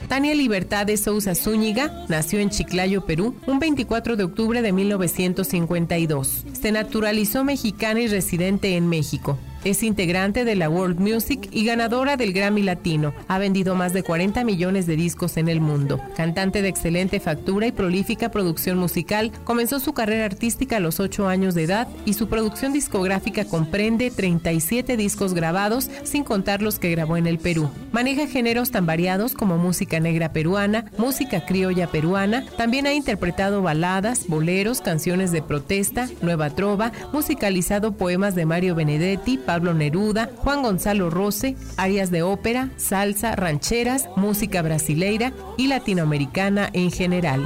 Tania Libertad de Sousa Zúñiga nació en Chiclayo, Perú, un 24 de octubre de 1952. Se naturalizó mexicana y residente en México. Es integrante de la World Music y ganadora del Grammy Latino. Ha vendido más de 40 millones de discos en el mundo. Cantante de excelente factura y prolífica producción musical, comenzó su carrera artística a los 8 años de edad y su producción discográfica comprende 37 discos grabados, sin contar los que grabó en el Perú. Maneja géneros tan variados como música negra peruana, música criolla peruana. También ha interpretado baladas, boleros, canciones de protesta, nueva trova, musicalizado poemas de Mario Benedetti, Pablo Neruda, Juan Gonzalo Rose, arias de ópera, salsa, rancheras, música brasileira y latinoamericana en general.